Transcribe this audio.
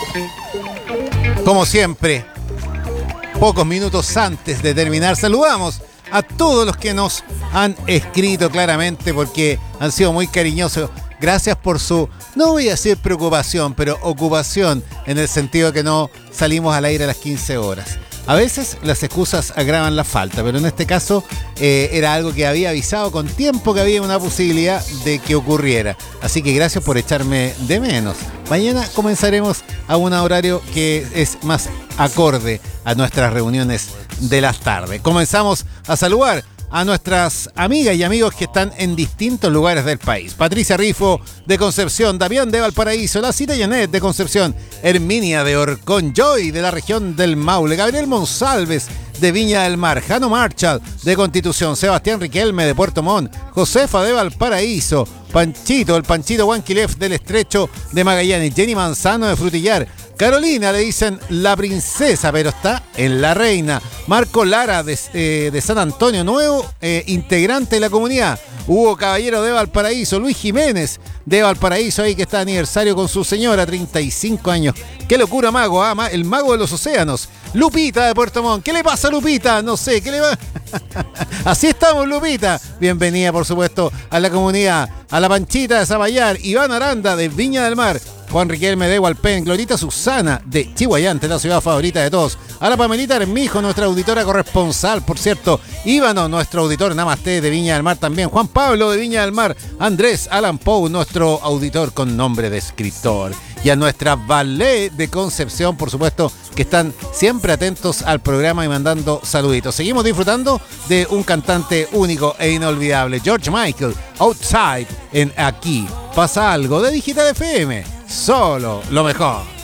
Como siempre, pocos minutos antes de terminar, saludamos a todos los que nos han escrito claramente porque han sido muy cariñosos. Gracias por su, no voy a decir preocupación, pero ocupación, en el sentido que no salimos al aire a las 15 horas. A veces las excusas agravan la falta, pero en este caso era algo que había avisado con tiempo que había una posibilidad de que ocurriera. Así que gracias por echarme de menos. Mañana comenzaremos a un horario que es más acorde a nuestras reuniones de las tardes. Comenzamos a saludar a nuestras amigas y amigos que están en distintos lugares del país. Patricia Rifo de Concepción, Damián de Valparaíso, La Cita Yanet de Concepción, Herminia de Orcón, Joy de la región del Maule, Gabriel Monsalves de Viña del Mar, Jano Marshall de Constitución, Sebastián Riquelme de Puerto Montt, Josefa de Valparaíso, Panchito, el Panchito Huanquilef del Estrecho de Magallanes, Jenny Manzano de Frutillar, Carolina le dicen la princesa, pero está en la reina. Marco Lara de San Antonio, nuevo integrante de la comunidad. Hugo Caballero de Valparaíso, Luis Jiménez de Valparaíso, ahí que está de aniversario con su señora, 35 años. ¡Qué locura, mago! El mago de los océanos. Lupita de Puerto Montt. ¿Qué le pasa a Lupita? No sé, ¿qué le va? Así estamos, Lupita. Bienvenida, por supuesto, a la comunidad. A la Panchita de Zabayar, Iván Aranda de Viña del Mar, Juan Riquelme de Hualpén, Glorita Susana de Chihuayante, la ciudad favorita de todos. A la Pamelita Hermijo, nuestra auditora corresponsal, por cierto. Íbano, nuestro auditor Namaste de Viña del Mar también. Juan Pablo de Viña del Mar. Andrés Alan Pou, nuestro auditor con nombre de escritor. Y a nuestra ballet de Concepción, por supuesto, que están siempre atentos al programa y mandando saluditos. Seguimos disfrutando de un cantante único e inolvidable, George Michael, Outside, en Aquí Pasa Algo, de Digital FM. Solo lo mejor.